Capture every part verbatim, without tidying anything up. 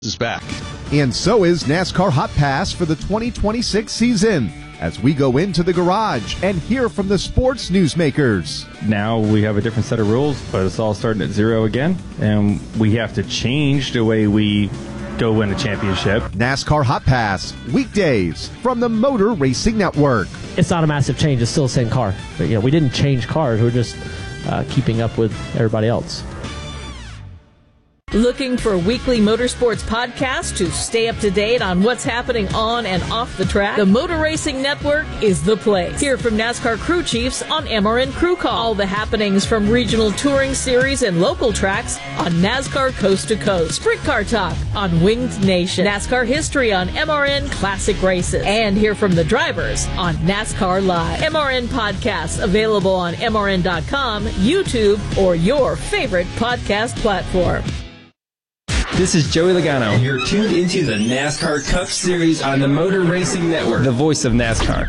is back. And so is NASCAR Hot Pass for the twenty twenty-six season, as we go into the garage and hear from the sports newsmakers. Now we have a different set of rules, but it's all starting at zero again, and we have to change the way we go win a championship. NASCAR Hot Pass, weekdays from the Motor Racing Network. It's not a massive change. It's still the same car. But, you know, we didn't change cars. We're just uh, keeping up with everybody else. Looking for a weekly motorsports podcast to stay up to date on what's happening on and off the track? The Motor Racing Network is the place. Hear from NASCAR crew chiefs on M R N Crew Call. All the happenings from regional touring series and local tracks on NASCAR Coast to Coast. Sprint Car Talk on Winged Nation. NASCAR history on M R N Classic Races. And hear from the drivers on NASCAR Live. M R N podcasts available on M R N dot com, YouTube, or your favorite podcast platform. This is Joey Logano. And you're tuned into the NASCAR Cup Series on the Motor Racing Network, the voice of NASCAR.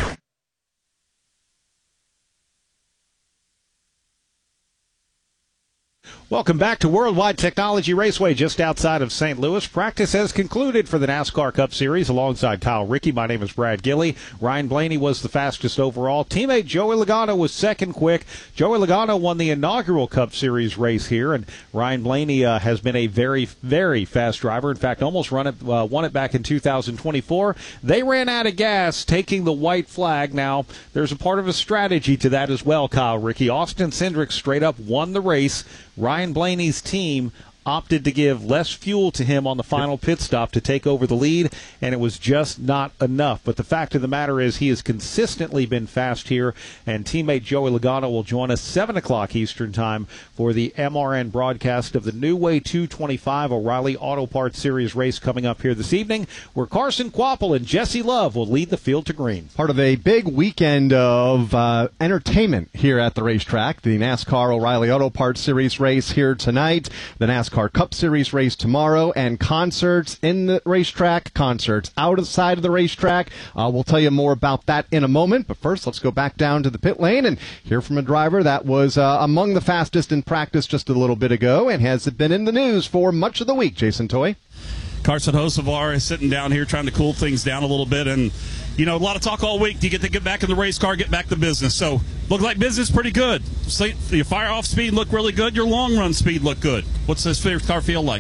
Welcome back to Worldwide Technology Raceway just outside of Saint Louis. Practice has concluded for the NASCAR Cup Series alongside Kyle Rickey. My name is Brad Gilley. Ryan Blaney was the fastest overall. Teammate Joey Logano was second quick. Joey Logano won the inaugural Cup Series race here, and Ryan Blaney uh, has been a very, very fast driver. In fact, almost run it, uh, won it back in two thousand twenty-four. They ran out of gas, taking the white flag. Now, there's a part of a strategy to that as well, Kyle Rickey. Austin Cindric straight up won the race. Ryan Blaney's team opted to give less fuel to him on the final pit stop to take over the lead, and it was just not enough. But the fact of the matter is he has consistently been fast here, and teammate Joey Logano will join us seven o'clock Eastern Time for the M R N broadcast of the New Way two twenty-five O'Reilly Auto Parts Series race coming up here this evening, where Carson Kvapil and Jesse Love will lead the field to green. Part of a big weekend of uh, entertainment here at the racetrack. The NASCAR O'Reilly Auto Parts Series race here tonight, the NASCAR Cup Series race tomorrow, and concerts in the racetrack, concerts outside of the racetrack. Uh, we'll tell you more about that in a moment, but first let's go back down to the pit lane and hear from a driver that was uh, among the fastest in practice just a little bit ago and has been in the news for much of the week. Jason Toy. Carson Hocevar is sitting down here trying to cool things down a little bit, and you know, a lot of talk all week. Do you get to get back in the race car, get back to business? So, look like business pretty good. So, your fire-off speed looked really good. Your long-run speed looked good. What's this car feel like?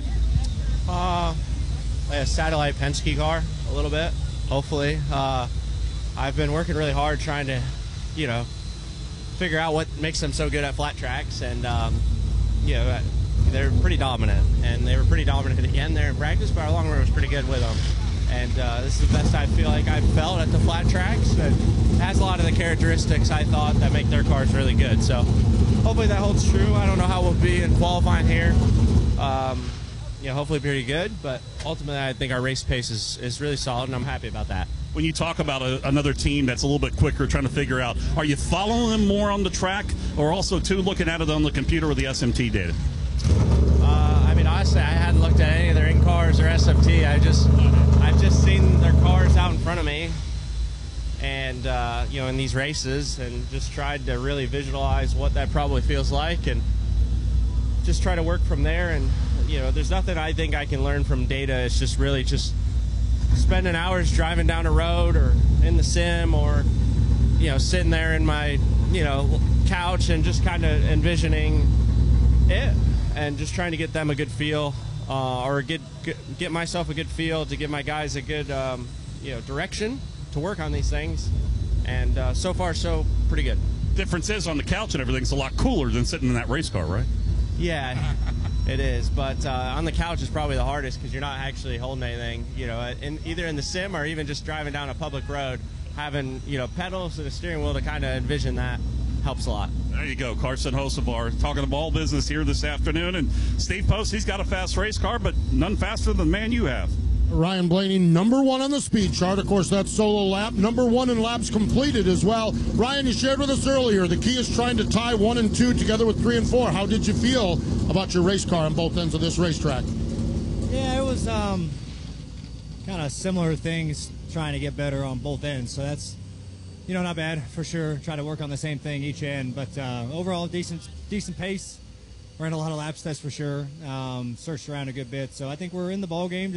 Uh, like a satellite Penske car, a little bit, hopefully. Uh, I've been working really hard trying to, you know, figure out what makes them so good at flat tracks, and, um, you know, they're pretty dominant, and they were pretty dominant again there in practice, but our long run was pretty good with them. And uh, this is the best I feel like I've felt at the flat tracks. It has a lot of the characteristics I thought that make their cars really good. So hopefully that holds true. I don't know how we'll be in qualifying here. Um, you know, hopefully pretty good, but ultimately I think our race pace is, is really solid, and I'm happy about that. When you talk about a, another team that's a little bit quicker, trying to figure out, are you following them more on the track, or also, too, looking at it on the computer or the S M T data? Uh, I mean, honestly, I hadn't looked at any of their in-cars or S M T. I just, I've just seen their cars out in front of me, and uh, you know, in these races, and just tried to really visualize what that probably feels like, and just try to work from there. And you know, there's nothing I think I can learn from data. It's just really just spending hours driving down a road, or in the sim, or you know, sitting there in my you know couch and just kind of envisioning it, and just trying to get them a good feel, uh, or get, get get myself a good feel, to give my guys a good um, you know direction to work on these things. And uh, so far, so pretty good. Difference is on the couch and everything's a lot cooler than sitting in that race car, right? Yeah, it is. But uh, on the couch is probably the hardest, because you're not actually holding anything. You know, in, either in the sim or even just driving down a public road, having you know pedals and a steering wheel to kind of envision that helps a lot. There you go, Carson Hocevar talking the ball business here this afternoon. And Steve Post, he's got a fast race car, but none faster than the man you have. Ryan Blaney, number one on the speed chart. Of course, that's solo lap. Number one in laps completed as well. Ryan, you shared with us earlier, the key is trying to tie one and two together with three and four. How did you feel about your race car on both ends of this racetrack? Yeah, it was um, kind of similar things, trying to get better on both ends. So that's, you know, not bad for sure. Try to work on the same thing each end, but uh, overall decent, decent pace. ran a lot of laps, that's for sure. Um, searched around a good bit, so I think we're in the ball game.